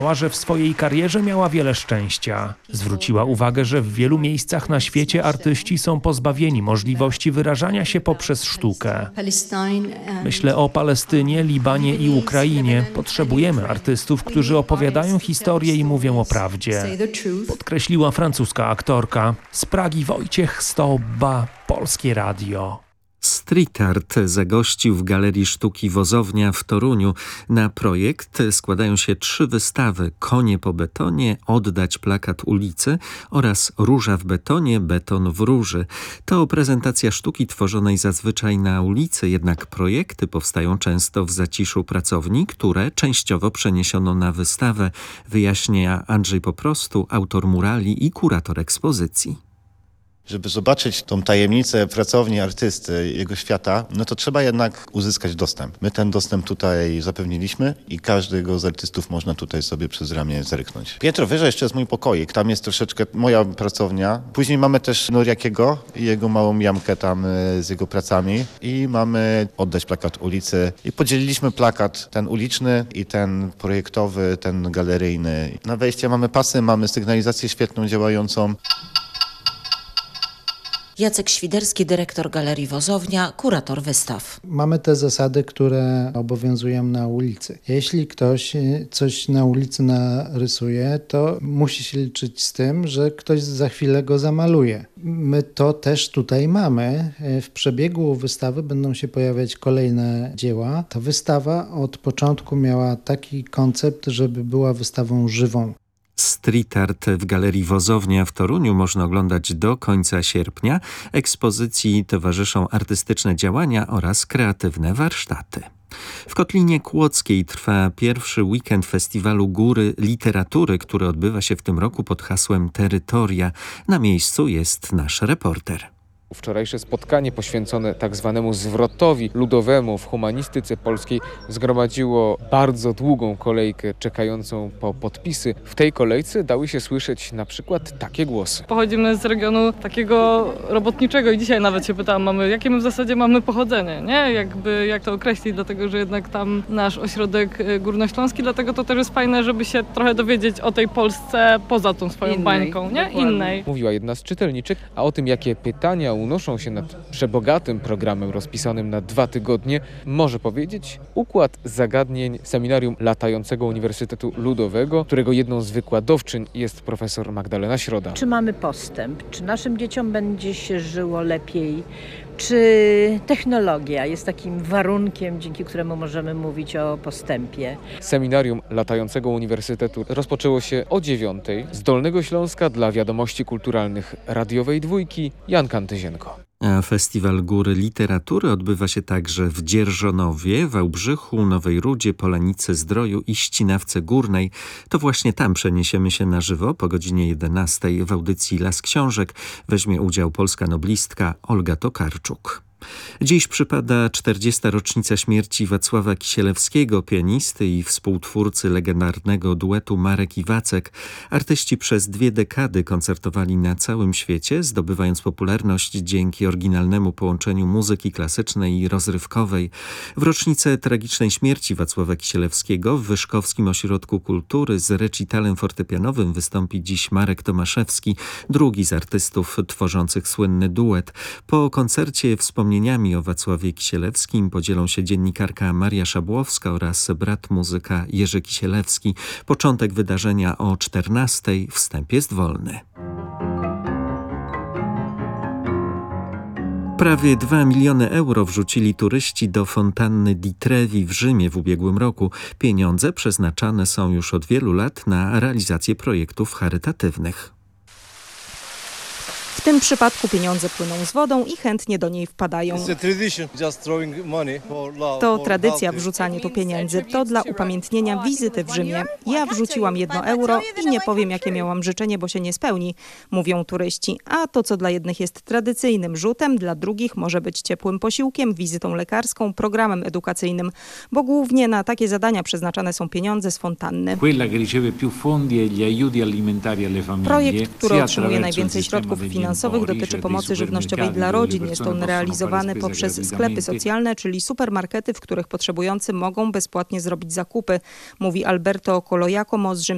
Że w swojej karierze miała wiele szczęścia. Zwróciła uwagę, że w wielu miejscach na świecie artyści są pozbawieni możliwości wyrażania się poprzez sztukę. Myślę o Palestynie, Libanie i Ukrainie. Potrzebujemy artystów, którzy opowiadają historię i mówią o prawdzie. Podkreśliła francuska aktorka. Z Pragi Wojciech Stobba, Polskie Radio. Street Art zagościł w Galerii Sztuki Wozownia w Toruniu. Na projekt składają się 3 wystawy: Konie po betonie, Oddać plakat ulicy oraz Róża w betonie, beton w róży. To prezentacja sztuki tworzonej zazwyczaj na ulicy, jednak projekty powstają często w zaciszu pracowni, które częściowo przeniesiono na wystawę, wyjaśnia Andrzej Poprostu, autor murali i kurator ekspozycji. Żeby zobaczyć tą tajemnicę pracowni artysty, jego świata, no to trzeba jednak uzyskać dostęp. My ten dostęp tutaj zapewniliśmy i każdego z artystów można tutaj sobie przez ramię zerknąć. Piętro wyżej jeszcze jest mój pokoik, tam jest troszeczkę moja pracownia. Później mamy też Noriakiego i jego małą jamkę tam z jego pracami i mamy Oddać plakat ulicy. I podzieliliśmy plakat, ten uliczny i ten projektowy, ten galeryjny. Na wejście mamy pasy, mamy sygnalizację świetną działającą. Jacek Świderski, dyrektor Galerii Wozownia, kurator wystaw. Mamy te zasady, które obowiązują na ulicy. Jeśli ktoś coś na ulicy narysuje, to musi się liczyć z tym, że ktoś za chwilę go zamaluje. My to też tutaj mamy. W przebiegu wystawy będą się pojawiać kolejne dzieła. Ta wystawa od początku miała taki koncept, żeby była wystawą żywą. Street Art w Galerii Wozownia w Toruniu można oglądać do końca sierpnia. Ekspozycji towarzyszą artystyczne działania oraz kreatywne warsztaty. W Kotlinie Kłodzkiej trwa pierwszy weekend festiwalu Góry Literatury, który odbywa się w tym roku pod hasłem Terytoria. Na miejscu jest nasz reporter. Wczorajsze spotkanie poświęcone tak zwanemu zwrotowi ludowemu w humanistyce polskiej zgromadziło bardzo długą kolejkę czekającą po podpisy. W tej kolejce dały się słyszeć na przykład takie głosy. Pochodzimy z regionu takiego robotniczego i dzisiaj nawet się pytałam, jakie my w zasadzie mamy pochodzenie, nie? Jak to określić, dlatego że jednak tam nasz ośrodek górnośląski, dlatego to też jest fajne, żeby się trochę dowiedzieć o tej Polsce poza tą swoją bańką, nie? Innej. Mówiła jedna z czytelniczek, a o tym, jakie pytania unoszą się nad przebogatym programem rozpisanym na 2 tygodnie, może powiedzieć układ zagadnień Seminarium Latającego Uniwersytetu Ludowego, którego jedną z wykładowczyń jest profesor Magdalena Środa. Czy mamy postęp? Czy naszym dzieciom będzie się żyło lepiej? Czy technologia jest takim warunkiem, dzięki któremu możemy mówić o postępie? Seminarium Latającego Uniwersytetu rozpoczęło się o 9:00 z Dolnego Śląska dla Wiadomości Kulturalnych Radiowej Dwójki Jan Kantyzienko. A Festiwal Góry Literatury odbywa się także w Dzierżonowie, Wałbrzychu, Nowej Rudzie, Polanicy Zdroju i Ścinawce Górnej. To właśnie tam przeniesiemy się na żywo po godzinie 11:00 w audycji Las Książek. Weźmie udział polska noblistka Olga Tokarczuk. Dziś przypada 40. rocznica śmierci Wacława Kisielewskiego, pianisty i współtwórcy legendarnego duetu Marek i Wacek. Artyści przez 2 dekady koncertowali na całym świecie, zdobywając popularność dzięki oryginalnemu połączeniu muzyki klasycznej i rozrywkowej. W rocznicę tragicznej śmierci Wacława Kisielewskiego w Wyszkowskim Ośrodku Kultury z recitalem fortepianowym wystąpi dziś Marek Tomaszewski, drugi z artystów tworzących słynny duet. Po koncercie wspomnieniami o Wacławie Kisielewskim podzielą się dziennikarka Maria Szabłowska oraz brat muzyka Jerzy Kisielewski. Początek wydarzenia o 14:00. Wstęp jest wolny. Prawie 2 miliony euro wrzucili turyści do fontanny di Trevi w Rzymie w ubiegłym roku. Pieniądze przeznaczane są już od wielu lat na realizację projektów charytatywnych. W tym przypadku pieniądze płyną z wodą i chętnie do niej wpadają. To tradycja wrzucanie tu pieniędzy. To dla upamiętnienia wizyty w Rzymie. Ja wrzuciłam 1 euro i nie powiem, jakie miałam życzenie, bo się nie spełni, mówią turyści. A to, co dla jednych jest tradycyjnym rzutem, dla drugich może być ciepłym posiłkiem, wizytą lekarską, programem edukacyjnym, bo głównie na takie zadania przeznaczane są pieniądze z fontanny. Projekt, który otrzymuje najwięcej środków finansowych, dotyczy pomocy żywnościowej dla rodzin. Jest on realizowany poprzez sklepy socjalne, czyli supermarkety, w których potrzebujący mogą bezpłatnie zrobić zakupy, mówi Alberto Colojacomo z